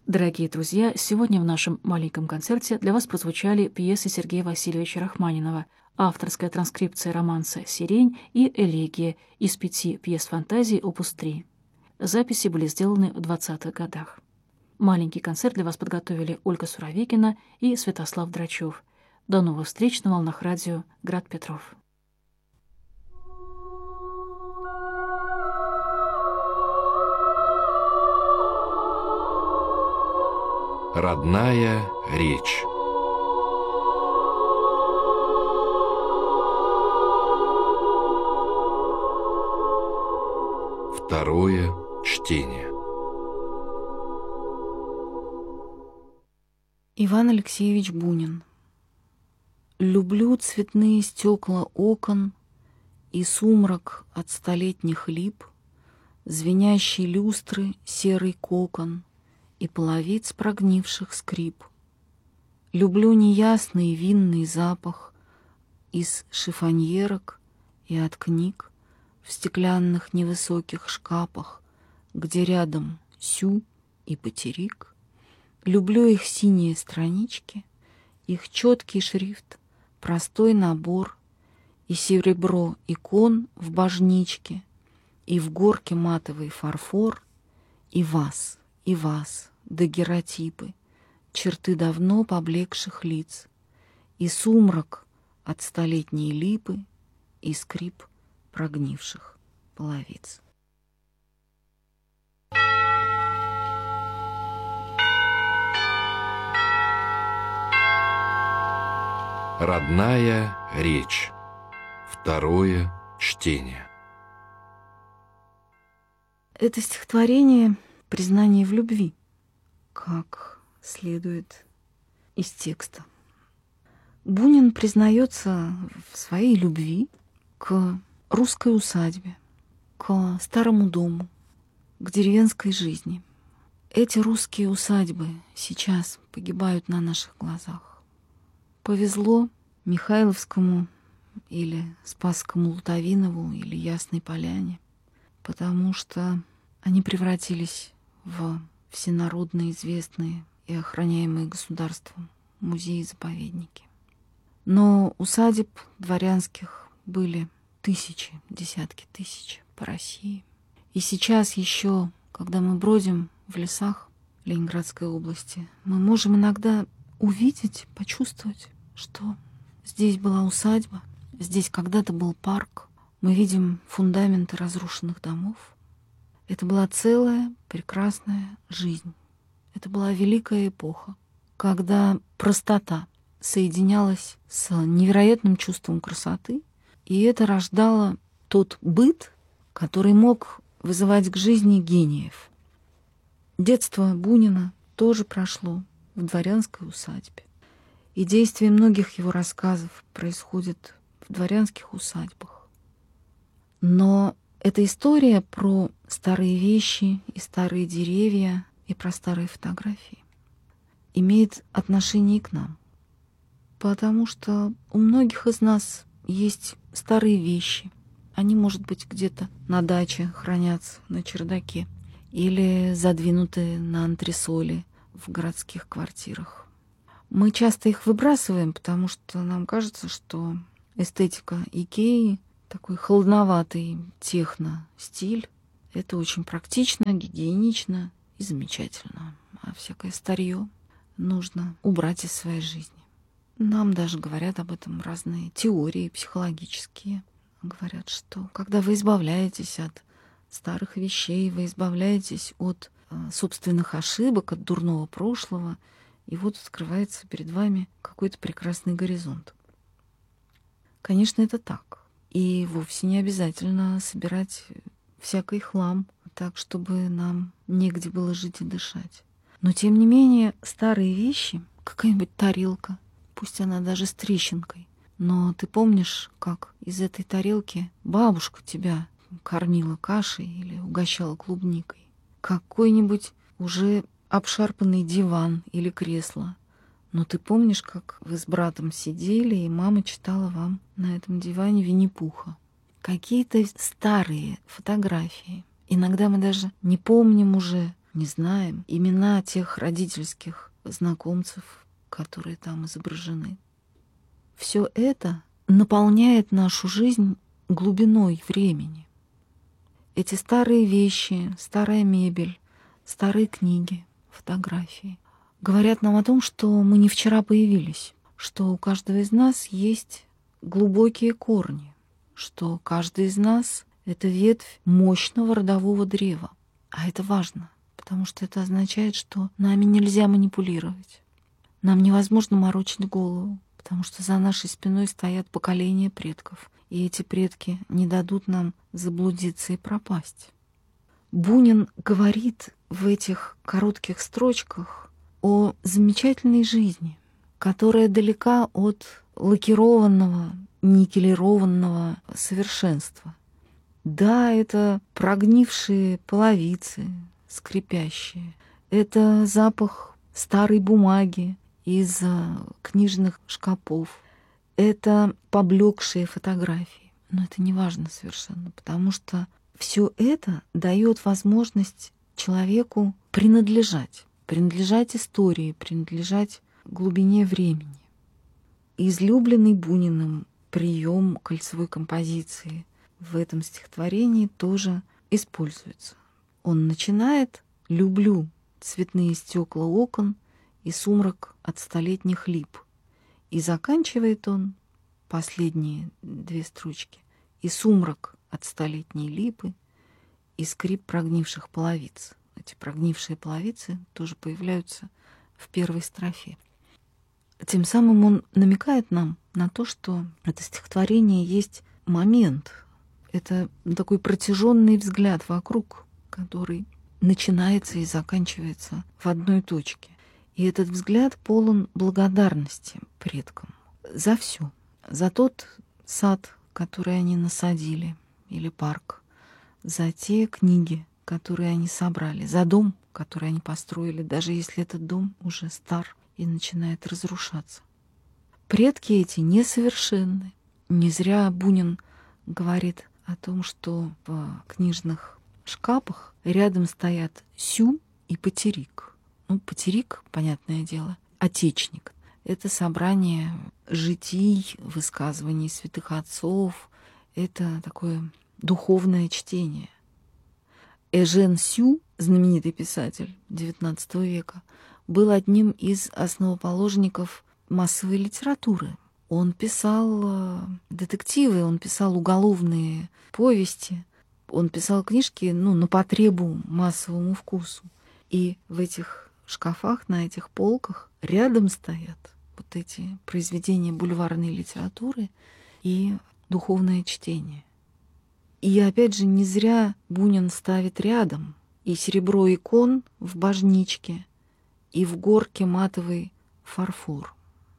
Дорогие друзья, сегодня в нашем маленьком концерте для вас прозвучали пьесы Сергея Васильевича Рахманинова, авторская транскрипция романса «Сирень» и «Элегия» из 5 пьес фантазии опус 3. Записи были сделаны в 20-х годах. Маленький концерт для вас подготовили Ольга Суровикина и Святослав Драчев. До новых встреч на волнах радио «Град Петров». Родная речь. Второе чтение. Иван Алексеевич Бунин. Люблю цветные стекла окон и сумрак от столетних лип, звенящие люстры серый кокон и половиц прогнивших скрип. Люблю неясный винный запах из шифоньерок и от книг в стеклянных невысоких шкапах, где рядом сю и потерик. Люблю их синие странички, их четкий шрифт, простой набор и серебро икон в божничке, и в горке матовый фарфор, и вас, дагеротипы, черты давно поблекших лиц, и сумрак от столетней липы, и скрип прогнивших половиц. Родная речь. Второе чтение. Это стихотворение — признание в любви, как следует из текста. Бунин признается в своей любви к русской усадьбе, к старому дому, к деревенской жизни. Эти русские усадьбы сейчас погибают на наших глазах. Повезло Михайловскому или Спасскому Лутовинову или Ясной Поляне, потому что они превратились в всенародно известные и охраняемые государством музеи-заповедники. Но усадеб дворянских были тысячи, десятки тысяч по России. И сейчас еще, когда мы бродим в лесах Ленинградской области, мы можем иногда увидеть, почувствовать, что здесь была усадьба, здесь когда-то был парк. Мы видим фундаменты разрушенных домов. Это была целая прекрасная жизнь. Это была великая эпоха, когда простота соединялась с невероятным чувством красоты, и это рождало тот быт, который мог вызывать к жизни гениев. Детство Бунина тоже прошло в дворянской усадьбе. И действие многих его рассказов происходит в дворянских усадьбах. Но эта история про старые вещи и старые деревья и про старые фотографии имеет отношение и к нам. Потому что у многих из нас есть старые вещи. Они, может быть, где-то на даче хранятся на чердаке или задвинуты на антресоли в городских квартирах. Мы часто их выбрасываем, потому что нам кажется, что эстетика Икеи, такой холодноватый техно-стиль, это очень практично, гигиенично и замечательно. А всякое старье нужно убрать из своей жизни. Нам даже говорят об этом разные теории психологические. Говорят, что когда вы избавляетесь от старых вещей, вы избавляетесь от собственных ошибок, от дурного прошлого, и вот открывается перед вами какой-то прекрасный горизонт. Конечно, это так. И вовсе не обязательно собирать всякий хлам так, чтобы нам негде было жить и дышать. Но, тем не менее, старые вещи, какая-нибудь тарелка, пусть она даже с трещинкой, но ты помнишь, как из этой тарелки бабушка тебя кормила кашей или угощала клубникой. Какой-нибудь уже обшарпанный диван или кресло. Но ты помнишь, как вы с братом сидели, и мама читала вам на этом диване Винни-Пуха. Какие-то старые фотографии. Иногда мы даже не помним уже, не знаем имена тех родительских знакомцев, которые там изображены. Все это наполняет нашу жизнь глубиной времени. Эти старые вещи, старая мебель, старые книги, фотографии говорят нам о том, что мы не вчера появились, что у каждого из нас есть глубокие корни, что каждый из нас — это ветвь мощного родового древа. А это важно, потому что это означает, что нами нельзя манипулировать. Нам невозможно морочить голову, потому что за нашей спиной стоят поколения предков, и эти предки не дадут нам заблудиться и пропасть. Бунин говорит в этих коротких строчках о замечательной жизни, которая далека от лакированного, никелированного совершенства. Да, это прогнившие половицы, скрипящие. Это запах старой бумаги из книжных шкапов. Это поблекшие фотографии. Но это не важно совершенно, потому что все это дает возможность человеку принадлежать истории, принадлежать глубине времени. Излюбленный Буниным прием кольцевой композиции в этом стихотворении тоже используется. Он начинает «люблю цветные стекла окон и сумрак от столетних лип», и заканчивает он последние две строчки «и сумрак от столетней липы, и скрип прогнивших половиц». Эти прогнившие половицы тоже появляются в первой строфе. Тем самым он намекает нам на то, что это стихотворение есть момент. Это такой протяженный взгляд вокруг, который начинается и заканчивается в одной точке. И этот взгляд полон благодарности предкам за все. За тот сад, который они насадили, или парк, за те книги, которые они собрали, за дом, который они построили, даже если этот дом уже стар и начинает разрушаться. Предки эти несовершенны. Не зря Бунин говорит о том, что в книжных шкапах рядом стоят сю и потерик. Ну, потерик, понятное дело, отечник. Это собрание житий, высказываний святых отцов. Это такое духовное чтение. Эжен Сю, знаменитый писатель XIX века, был одним из основоположников массовой литературы. Он писал детективы, он писал уголовные повести, он писал книжки, на потребу массовому вкусу. И в этих шкафах, на этих полках рядом стоят вот эти произведения бульварной литературы и духовное чтение. И опять же, не зря Бунин ставит рядом и серебро икон в божничке, и в горке матовый фарфор.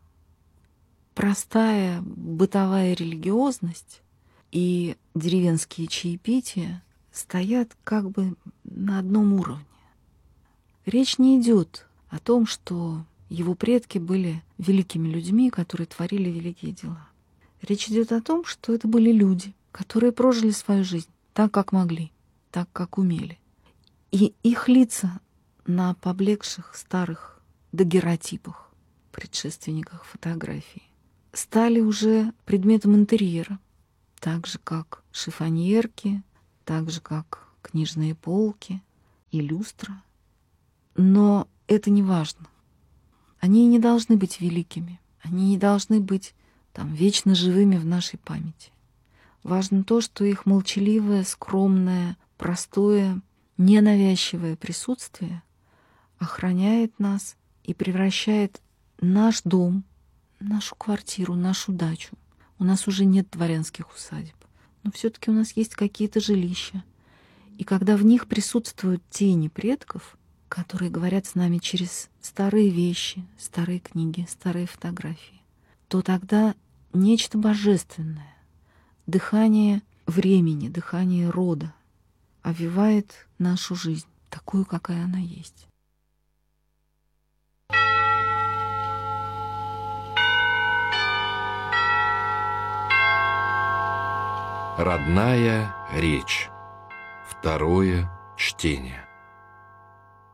Простая бытовая религиозность и деревенские чаепития стоят как бы на одном уровне. Речь не идет о том, что его предки были великими людьми, которые творили великие дела. Речь идет о том, что это были люди, которые прожили свою жизнь так, как могли, так, как умели. И их лица на поблекших старых дагеротипах, предшественниках фотографии, стали уже предметом интерьера, так же, как шифоньерки, так же, как книжные полки и люстра. Но это не важно. Они не должны быть великими, они не должны быть вечно живыми в нашей памяти. Важно то, что их молчаливое, скромное, простое, ненавязчивое присутствие охраняет нас и превращает наш дом, нашу квартиру, нашу дачу. У нас уже нет дворянских усадеб, но все-таки у нас есть какие-то жилища. И когда в них присутствуют тени предков, которые говорят с нами через старые вещи, старые книги, старые фотографии, то тогда нечто божественное, дыхание времени, дыхание рода овевает нашу жизнь, такую, какая она есть. Родная речь. Второе чтение.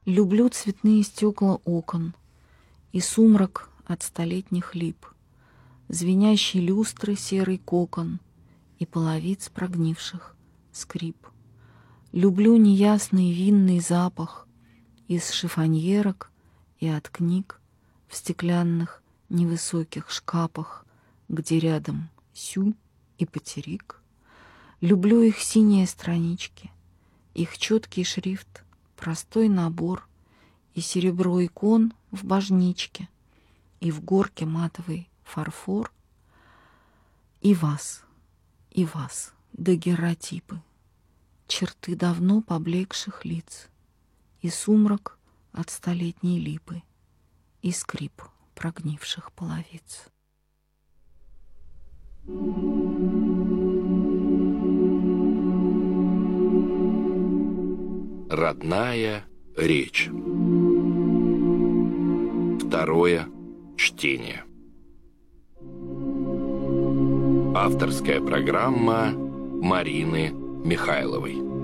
Люблю цветные стекла окон и сумрак от столетних лип, звенящий люстры серый кокон и половиц прогнивших скрип. Люблю неясный винный запах из шифоньерок и от книг в стеклянных невысоких шкапах, где рядом сю и потерик. Люблю их синие странички, их четкий шрифт, простой набор и серебро икон в божничке, и в горке матовый фарфор, и вас, дагерротипы, черты давно поблекших лиц, и сумрак от столетней липы, и скрип прогнивших половиц. Родная речь. Второе чтение. Авторская программа Марины Михайловой.